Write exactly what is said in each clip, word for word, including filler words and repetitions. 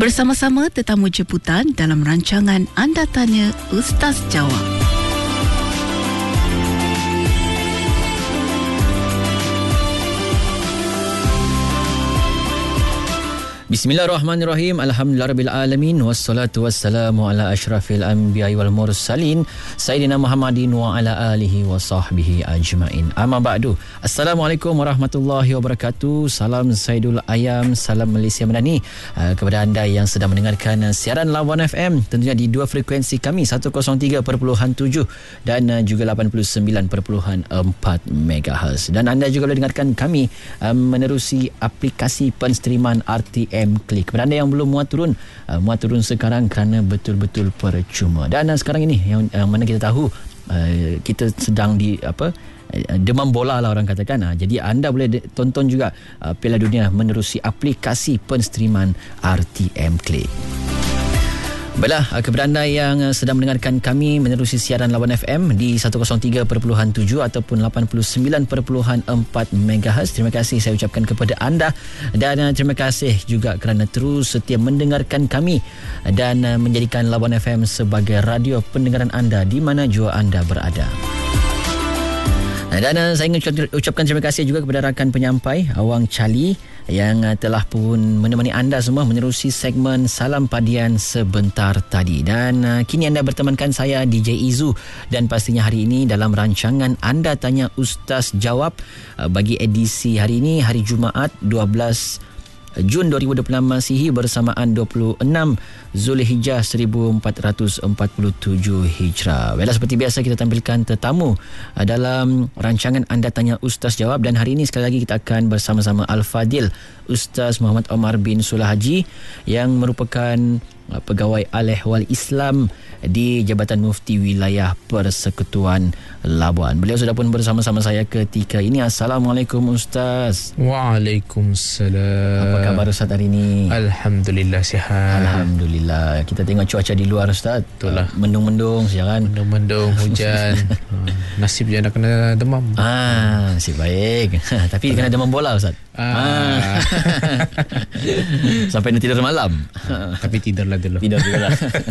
Bersama-sama tetamu jemputan dalam rancangan Anda Tanya Ustaz Jawab. Bismillahirrahmanirrahim. Alhamdulillahirabbil alamin wassalatu wassalamu ala asyrafil anbiya'i wal mursalin sayyidina Muhammadin wa ala alihi wa sahbihi ajmain. Amma ba'du. Assalamualaikum warahmatullahi wabarakatuh. Salam Saidul Ayam, salam Malaysia Madani uh, kepada anda yang sedang mendengarkan uh, siaran Lawan F M, tentunya di dua frekuensi kami seratus tiga perpuluhan tujuh dan uh, juga lapan puluh sembilan perpuluhan empat megahertz. Dan anda juga boleh dengarkan kami uh, menerusi aplikasi penstreaman R T M Klik. Kepada anda yang belum muat turun, uh, muat turun sekarang kerana betul-betul percuma. Dan uh, sekarang ini yang, yang mana kita tahu uh, kita sedang di apa uh, demam bola lah orang katakan. Uh, jadi anda boleh de- tonton juga uh, Piala Dunia menerusi aplikasi penstreaman R T M Klik. Baiklah, kepada anda yang sedang mendengarkan kami menerusi siaran Lawan F M di seratus tiga perpuluhan tujuh ataupun lapan puluh sembilan perpuluhan empat megahertz, terima kasih saya ucapkan kepada anda dan terima kasih juga kerana terus setia mendengarkan kami dan menjadikan Lawan F M sebagai radio pendengaran anda di mana jua anda berada. Dan uh, saya ingin ucap, ucapkan terima kasih juga kepada rakan penyampai Awang Cali yang uh, telah pun menemani anda semua menerusi segmen Salam Padian sebentar tadi. Dan uh, kini anda bertemankan saya D J Izu dan pastinya hari ini dalam rancangan Anda Tanya Ustaz Jawab uh, bagi edisi hari ini, hari Jumaat dua belas Jun dua ribu dua puluh enam Masihi bersamaan dua puluh enam Zulhijjah seribu empat ratus empat puluh tujuh Hijrah. Baiklah, seperti biasa kita tampilkan tetamu dalam rancangan Anda Tanya Ustaz Jawab, dan hari ini sekali lagi kita akan bersama-sama Al-Fadil Ustaz Muhammad Omar bin Sullah Haji yang merupakan pegawai Al-Ehwal Islam di Jabatan Mufti Wilayah Persekutuan Labuan. Beliau sudah pun bersama-sama saya ketika ini. Assalamualaikum Ustaz. Waalaikumsalam. Apa khabar Ustaz hari ini? Alhamdulillah sihat. Alhamdulillah. Kita tengok cuaca di luar Ustaz. Itulah. Mendung-mendung siaran. Mendung-mendung, hujan. Nasib je nak kena demam. Ah, nasib baik. Tapi kena demam bola Ustaz. Ah. Sampai nanti tidur malam. Tapi tidurlah dulu. Tidur dulu lah.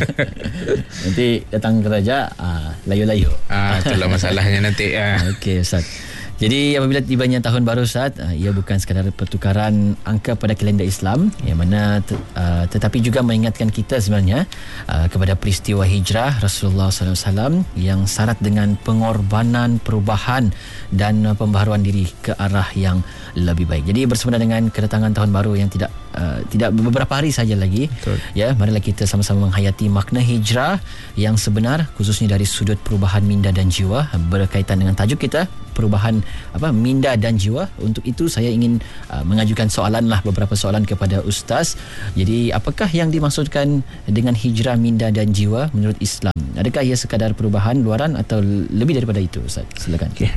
Nanti datang kerja ah, layu-layu. Ah, itulah masalahnya nanti. Ah. Okey Ustaz. Jadi apabila tibanya tahun baru Ustaz, uh, ia bukan sekadar pertukaran angka pada kalender Islam yang mana te, uh, tetapi juga mengingatkan kita sebenarnya uh, kepada peristiwa hijrah Rasulullah sallallahu alaihi wasallam yang syarat dengan pengorbanan, perubahan dan uh, pembaharuan diri ke arah yang lebih baik. Jadi bersempena dengan kedatangan tahun baru yang tidak uh, tidak beberapa hari saja lagi. Betul. Ya, marilah kita sama-sama menghayati makna hijrah yang sebenar khususnya dari sudut perubahan minda dan jiwa berkaitan dengan tajuk kita, perubahan apa minda dan jiwa. Untuk itu saya ingin uh, mengajukan soalan lah, beberapa soalan kepada Ustaz. Jadi apakah yang dimaksudkan dengan hijrah minda dan jiwa menurut Islam? Adakah ia sekadar perubahan luaran atau lebih daripada itu Ustaz? Silakan. Okay.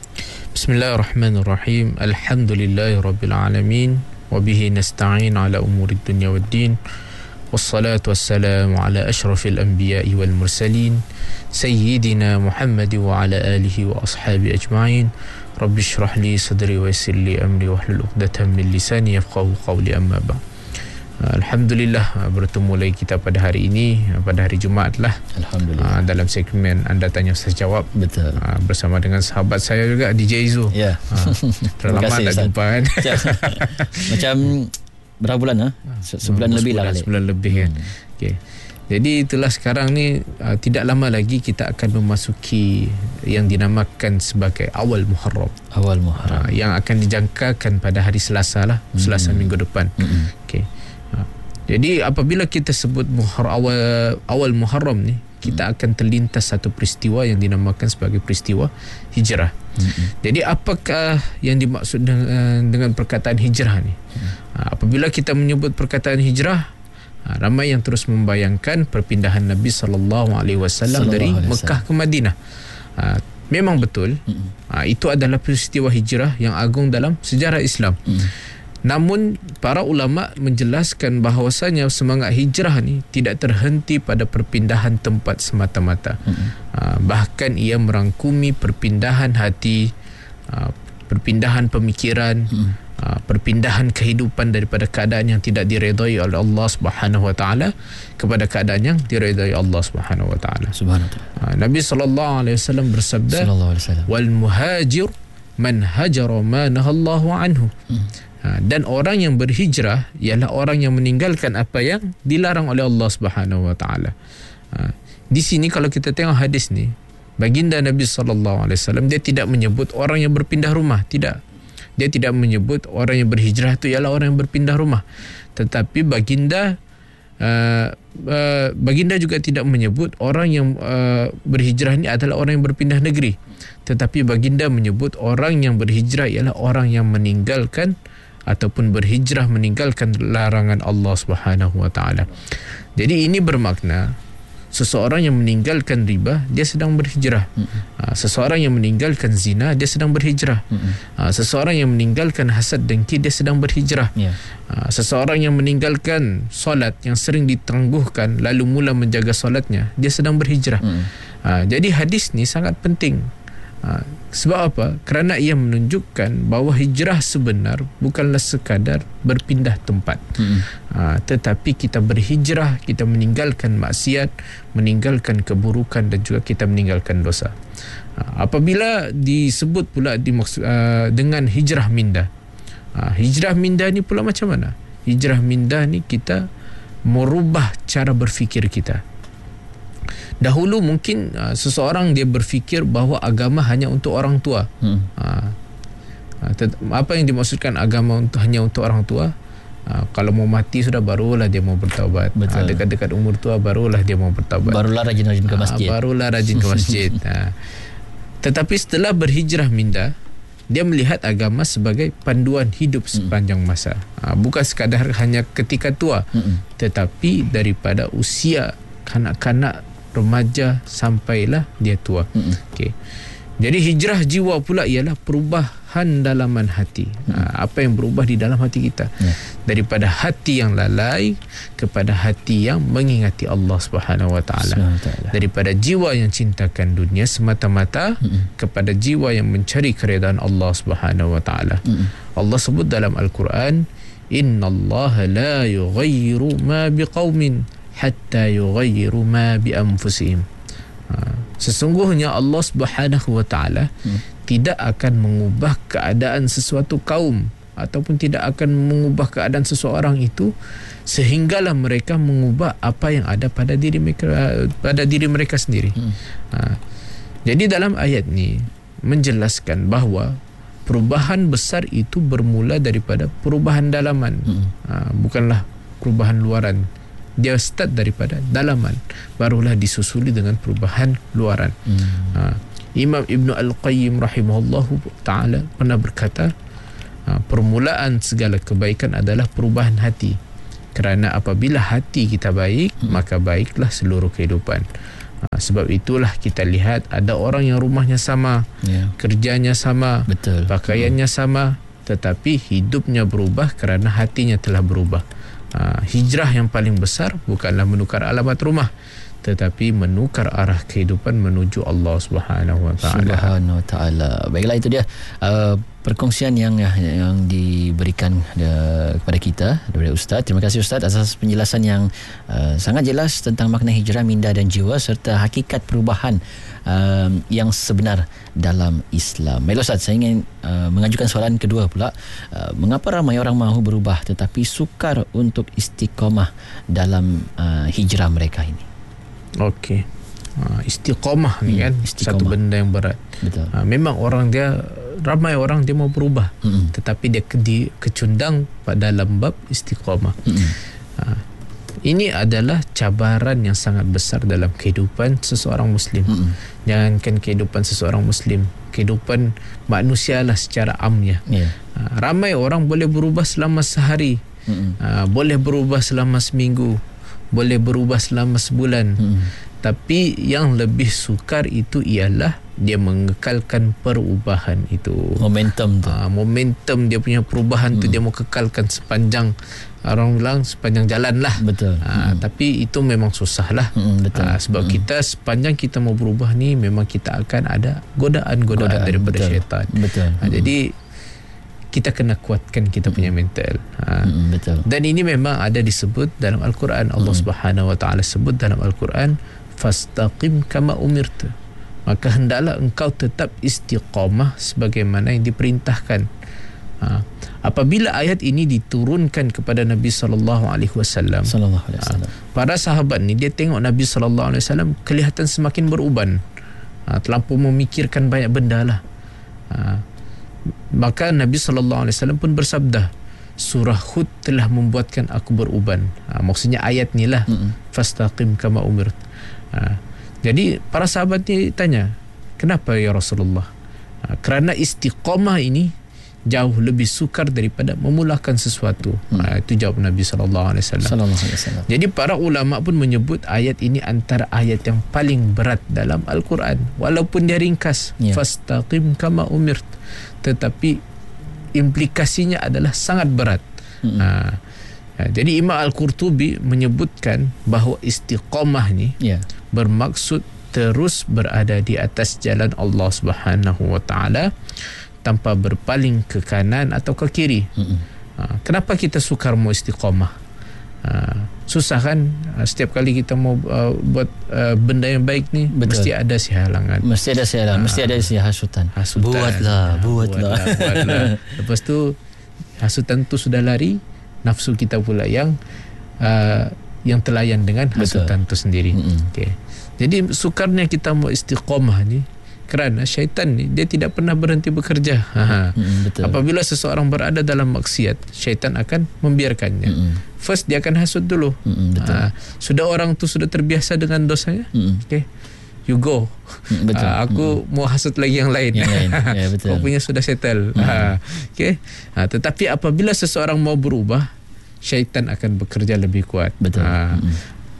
Bismillahirrahmanirrahim. Alhamdulillahirabbil alamin wa bihi nasta'in ala umurid dunya waddin. Wassalatu wassalamu ala asyrafil anbiya'i wal mursalin sayyidina Muhammad wa ala alihi wa ashabi ajma'in. Rabbi shrah li sadri wa yassir li amri wahlul 'uqdatam min lisani yafqahu qawli. Amma ba'd. Alhamdulillah, bertemu lagi kita pada hari ini, pada hari Jumaat lah. Alhamdulillah. Dalam segmen Anda Tanya Ustaz Jawab. Betul. Bersama dengan sahabat saya juga D J Izu. Ya. Terlalu lama tak jumpa kan. Macam berapa bulan ha? Se- sebulan lebih lah kali. Sebulan lebih kan. Hmm. Okey. Jadi itulah sekarang ni uh, tidak lama lagi kita akan memasuki yang dinamakan sebagai awal Muharram. Awal Muharram. Uh, yang akan dijangkakan pada hari Selasa lah, hmm. Selasa minggu depan. Hmm. Okey. Uh, jadi apabila kita sebut Muharram, awal awal Muharram ni, kita hmm. akan terlintas satu peristiwa yang dinamakan sebagai peristiwa hijrah. Hmm. Jadi apakah yang dimaksud dengan, dengan perkataan hijrah ni? Hmm. Uh, apabila kita menyebut perkataan hijrah, Ha, ramai yang terus membayangkan perpindahan Nabi sallallahu alaihi wasallam dari Mekah ke Madinah. Ha, memang betul. Ha, itu adalah peristiwa hijrah yang agung dalam sejarah Islam. Mm. Namun para ulama menjelaskan bahawasanya semangat hijrah ni tidak terhenti pada perpindahan tempat semata-mata. Mm. Ha, bahkan ia merangkumi perpindahan hati, ha, perpindahan pemikiran, mm. uh, perpindahan kehidupan daripada keadaan yang tidak diredai oleh Allah Subhanahu wa taala kepada keadaan yang diredai Allah Subhanahu wa taala. Subhanahu wa taala. Uh, Nabi sallallahu alaihi wasallam bersabda, sallallahu alaihi wasallam, wal muhajir man hajara ma nahallahu anhu. Hmm. Uh, dan orang yang berhijrah ialah orang yang meninggalkan apa yang dilarang oleh Allah Subhanahu wa taala. Uh, di sini kalau kita tengok hadis ni, baginda Nabi sallallahu alaihi wasallam dia tidak menyebut orang yang berpindah rumah, tidak. Dia tidak menyebut orang yang berhijrah itu ialah orang yang berpindah rumah. Tetapi baginda uh, uh, baginda juga tidak menyebut orang yang uh, berhijrah ini adalah orang yang berpindah negeri. Tetapi baginda menyebut orang yang berhijrah ialah orang yang meninggalkan ataupun berhijrah meninggalkan larangan Allah Subhanahu wa taala. Jadi ini bermakna seseorang yang meninggalkan riba, dia sedang berhijrah. Mm-hmm. Seseorang yang meninggalkan zina, dia sedang berhijrah. Mm-hmm. Seseorang yang meninggalkan hasad dengki, dia sedang berhijrah. Yeah. Seseorang yang meninggalkan solat yang sering ditangguhkan lalu mula menjaga solatnya, dia sedang berhijrah. Mm-hmm. Jadi hadis ni sangat penting. Sebab apa? Kerana ia menunjukkan bahawa hijrah sebenar bukanlah sekadar berpindah tempat. Hmm. Uh, tetapi kita berhijrah, kita meninggalkan maksiat, meninggalkan keburukan dan juga kita meninggalkan dosa. Uh, apabila disebut pula dimaksud, uh, dengan hijrah minda. Uh, hijrah minda ni pula macam mana? Hijrah minda ni kita merubah cara berfikir kita. Dahulu mungkin uh, seseorang dia berfikir bahawa agama hanya untuk orang tua. Hmm. Uh, uh, tet- apa yang dimaksudkan agama untuk, hanya untuk orang tua? Uh, kalau mau mati sudah barulah dia mau bertaubat. Uh, dekat-dekat umur tua barulah dia mau bertaubat. Barulah rajin-rajin ke masjid. Uh, barulah rajin ke masjid. uh. Tetapi setelah berhijrah minda, dia melihat agama sebagai panduan hidup sepanjang masa. Uh, bukan sekadar hanya ketika tua, hmm. tetapi daripada usia kanak-kanak, remaja sampailah dia tua. Mm-hmm. Okey. Jadi hijrah jiwa pula ialah perubahan dalaman hati. Mm-hmm. Ha, apa yang berubah di dalam hati kita. Yeah. Daripada hati yang lalai kepada hati yang mengingati Allah Subhanahu wa taala. Daripada jiwa yang cintakan dunia semata-mata mm-hmm. kepada jiwa yang mencari keredaan Allah Subhanahu wa taala. Mm-hmm. Allah sebut dalam Al-Quran, innallaha la yughayyiru ma biqaumin hatta yughayyiru ma bi anfusihim. Sesungguhnya Allah Subhanahu wa taala hmm. tidak akan mengubah keadaan sesuatu kaum ataupun tidak akan mengubah keadaan seseorang itu sehinggalah mereka mengubah apa yang ada pada diri mereka pada diri mereka sendiri. Hmm. Ha. Jadi dalam ayat ni menjelaskan bahawa perubahan besar itu bermula daripada perubahan dalaman. Hmm. Ha, bukanlah perubahan luaran. Dia start daripada dalaman, barulah disusuli dengan perubahan luaran. Hmm. Ha, Imam Ibn Al-Qayyim rahimahullahu ta'ala pernah berkata, ha, permulaan segala kebaikan adalah perubahan hati. Kerana apabila hati kita baik, hmm. maka baiklah seluruh kehidupan. Ha, sebab itulah kita lihat ada orang yang rumahnya sama, yeah. kerjanya sama, betul, pakaiannya hmm. sama, tetapi hidupnya berubah kerana hatinya telah berubah. Uh, hijrah yang paling besar bukanlah menukar alamat rumah, tetapi menukar arah kehidupan menuju Allah Subhanahu wa taala. Subhanahu wa taala. Baiklah, itu dia uh, perkongsian yang yang diberikan uh, kepada kita daripada Ustaz. Terima kasih Ustaz atas penjelasan yang uh, sangat jelas tentang makna hijrah minda dan jiwa serta hakikat perubahan uh, yang sebenar dalam Islam. Baiklah Ustaz, saya ingin uh, mengajukan soalan kedua pula. Uh, mengapa ramai orang mahu berubah tetapi sukar untuk istiqamah dalam uh, hijrah mereka ini? Okey. Uh, istiqamah ni hmm, kan istiqamah. Satu benda yang berat. Betul. Uh, memang orang dia ramai orang dia mau berubah, hmm. tetapi dia ke, di, kecundang pada dalam bab istiqamah. Hmm. Uh, ini adalah cabaran yang sangat besar dalam kehidupan seseorang Muslim. Hmm. Jangankan kehidupan seseorang Muslim, kehidupan manusialah secara amnya. Yeah. Uh, ramai orang boleh berubah selama sehari, hmm. uh, boleh berubah selama seminggu, boleh berubah selama sebulan. Hmm. Tapi yang lebih sukar itu ialah dia mengekalkan perubahan itu. Momentum tu. Ha, momentum dia punya perubahan hmm. tu dia mau kekalkan sepanjang, orang bilang sepanjang jalan lah. Betul. Ha, hmm. Tapi itu memang susah lah. Hmm, betul. Ha, sebab hmm. kita sepanjang kita mau berubah ni memang kita akan ada godaan-godaan godaan, daripada betul. syaitan. Betul. Ha, hmm. Jadi kita kena kuatkan kita punya mental. Ha. Mm-mm, betul. Dan ini memang ada disebut dalam Al-Quran. Allah mm. Subhanahu wa taala sebut dalam Al-Quran, fastaqim kama umirta. Maka hendaklah engkau tetap istiqamah sebagaimana yang diperintahkan. Ha. Apabila ayat ini diturunkan kepada Nabi sallallahu alaihi wasallam, sallallahu alaihi wasallam, para sahabat ni dia tengok Nabi sallallahu alaihi wasallam kelihatan semakin beruban. Ha, terlampau memikirkan banyak benda lah. Ha. Maka Nabi sallallahu alaihi wasallam pun bersabda, surah Hud telah membuatkan aku beruban. Ha, maksudnya ayat ni lah, mm-hmm. fastaqim kama umirt. Ha, jadi para sahabat ni tanya, kenapa ya Rasulullah? Ha, kerana istiqamah ini jauh lebih sukar daripada memulakan sesuatu. Hmm. Ha, itu jawab Nabi sallallahu alaihi wasallam. Jadi para ulama pun menyebut ayat ini antara ayat yang paling berat dalam Al-Quran, walaupun dia ringkas, yeah. fastaqim kama umirt, tetapi implikasinya adalah sangat berat. Hmm. Ha, ha, jadi Imam Al-Qurtubi menyebutkan bahawa istiqamah ni yeah. bermaksud terus berada di atas jalan Allah Subhanahu wa taala tanpa berpaling ke kanan atau ke kiri. Mm-hmm. Ha, kenapa kita sukar mau istiqamah? Ha, susah kan? Setiap kali kita mau uh, buat uh, benda yang baik ni, betul, mesti ada si halangan. Mesti ada si halangan, ha, mesti ada si hasutan. hasutan. Buatlah, ha, buatlah. buatlah, buatlah. Lepas tu hasutan tu sudah lari, nafsu kita pula yang uh, yang telayan dengan hasutan tu sendiri. Mm-hmm. Okay. Jadi sukarnya kita mau istiqamah ni kerana syaitan ni dia tidak pernah berhenti bekerja. Ha. Mm, betul. Apabila seseorang berada dalam maksiat, syaitan akan membiarkannya. Mm. First dia akan hasut dulu. Mm, betul. Ha. Sudah orang tu sudah terbiasa dengan dosanya. Mm. Okay. You go. Mm, betul. Ha, aku mm. mau hasut lagi yang lain. Yang lain. Ya, betul. Kau punya sudah settle. Mm. Ha. Okay. Ha. Tetapi apabila seseorang mau berubah, syaitan akan bekerja lebih kuat. Betul. Ha. Mm.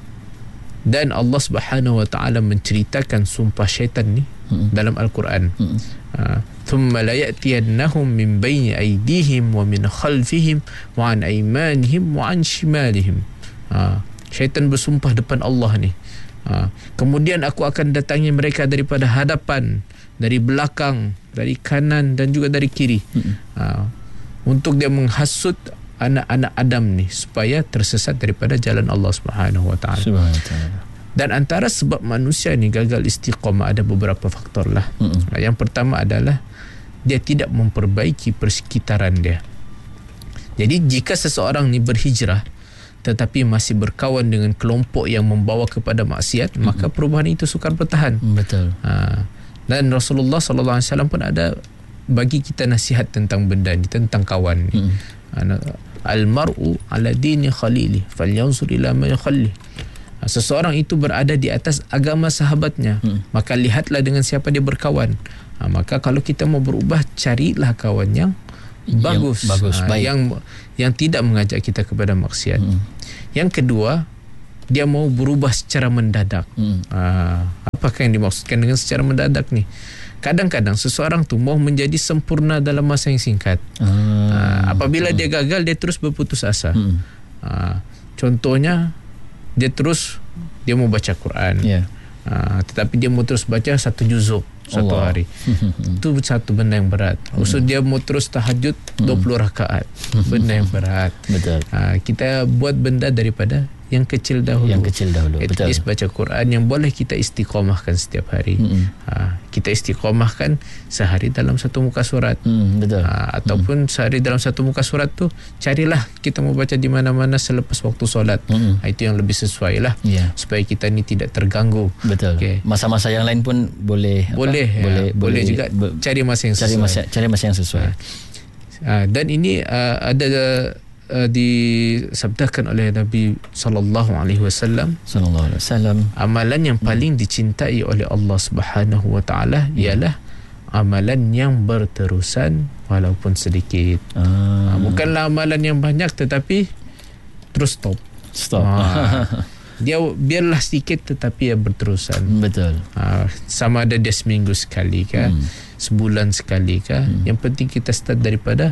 Dan Allah Subhanahu wa taala menceritakan sumpah syaitan ni mm-hmm. dalam Al-Quran. Mm-hmm. Thumma la ya'tiyannahum min bayni aydihim wa min khalfihim wa an aymanihim wa an shimalihim. Ha, syaitan bersumpah depan Allah ni. Ha, kemudian aku akan datangi mereka daripada hadapan, dari belakang, dari kanan dan juga dari kiri. Mm-hmm. Ha, untuk dia menghasut anak-anak Adam ni supaya tersesat daripada jalan Allah Subhanahu wa taala. Dan antara sebab manusia ni gagal istiqamah ada beberapa faktor lah. Mm-mm. Yang pertama adalah dia tidak memperbaiki persekitaran dia. Jadi jika seseorang ni berhijrah tetapi masih berkawan dengan kelompok yang membawa kepada maksiat, mm-hmm. maka perubahan itu sukar bertahan. Betul. Ha, dan Rasulullah sallallahu alaihi wasallam pun ada bagi kita nasihat tentang benda ni, tentang kawan ni. Mm-hmm. Al-mar'u ala dini khalili falyanzur ila ma yakhalli. Seseorang itu berada di atas agama sahabatnya, hmm. maka lihatlah dengan siapa dia berkawan. Ha, maka kalau kita mau berubah, carilah kawan yang, yang bagus, bagus ha, yang yang tidak mengajak kita kepada maksiat. Hmm. Yang kedua, dia mau berubah secara mendadak. Hmm. Ha, apakah yang dimaksudkan dengan secara mendadak ni? Kadang-kadang seseorang tu mau menjadi sempurna dalam masa yang singkat. Ah, ha, apabila hmm. dia gagal, dia terus berputus asa. Hmm. Ha, contohnya, dia terus dia mau baca Quran. Yeah. Ha, tetapi dia mau terus baca satu juzuk satu Allah. hari. Itu satu benda yang berat. Maksud dia mau terus tahajud dua puluh rakaat. Benda yang berat. Betul. Ha, kita buat benda daripada yang kecil dahulu. Yang kecil dahulu. At least baca Quran yang boleh kita istiqamahkan setiap hari. Mm-hmm. Ha, kita istiqamahkan sehari dalam satu muka surat. Mm, betul. Ha, ataupun mm. sehari dalam satu muka surat tu carilah kita mau baca di mana-mana selepas waktu solat. Mm-hmm. Ha, itu yang lebih sesuai lah. Yeah. Supaya kita ni tidak terganggu. Betul. Okay. Masa-masa yang lain pun boleh. Boleh. Ya, boleh, boleh juga be- cari masa yang cari sesuai. Masa, cari masa yang sesuai. Ha. Ha, dan ini uh, ada Uh, disabdakan oleh Nabi sallallahu alaihi wasallam, sallallahu alaihi wasallam, amalan yang paling dicintai oleh Allah Subhanahu wa taala ialah amalan yang berterusan walaupun sedikit. Ah. Bukanlah amalan yang banyak tetapi terus stop. Stop. Ah. Dia biarlah sedikit tetapi ya berterusan. Betul. Ah, sama ada dia seminggu sekali kah, hmm. sebulan sekali kah. Hmm. Yang penting kita start daripada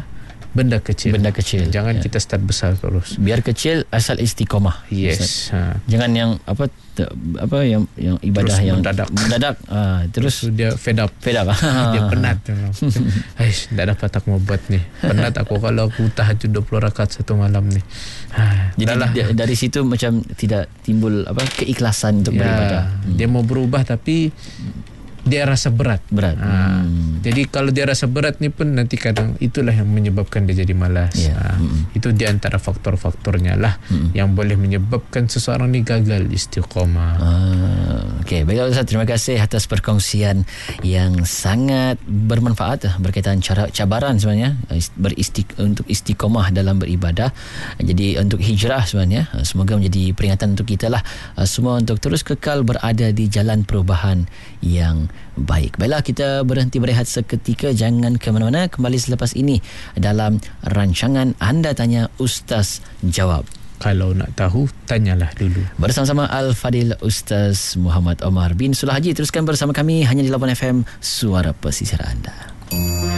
benda kecil. Benda kecil. Jangan Ya. kita start besar terus. Biar kecil asal istiqomah. Yes. Ha. Jangan yang apa te- apa yang yang ibadah Terus yang mendadak. mendadak ah, terus So, dia fed up. fed up. Dia penat. Aish, tak dapat aku mau buat ni. Penat aku kalau aku tahajud dua puluh rakaat satu malam ni. Ha, Jadi dah lah. da- dari situ macam tidak timbul apa keikhlasan untuk Ya, beribadah. dia mau berubah tapi dia rasa berat. Berat. Ha, Hmm. Jadi kalau dia rasa berat ni pun nanti kadang itulah yang menyebabkan dia jadi malas. Ya. Ha, Hmm. Itu di antara faktor-faktornya lah Hmm. yang boleh menyebabkan seseorang ni gagal istiqamah. Ah, Okey, baiklah Ustaz, terima kasih atas perkongsian yang sangat bermanfaat berkaitan cara cabaran sebenarnya beristik untuk istiqamah dalam beribadah. Jadi untuk hijrah sebenarnya semoga menjadi peringatan untuk kita lah semua untuk terus kekal berada di jalan perubahan yang baik. Baiklah, kita berhenti berehat seketika, jangan ke mana-mana, kembali selepas ini dalam rancangan Anda Tanya Ustaz Jawab. Kalau nak tahu, tanyalah dulu. Bersama-sama Al-Fadil Ustaz Muhammad Omar bin Sulhaji. Teruskan bersama kami hanya di Labuan F M, suara pesisir anda.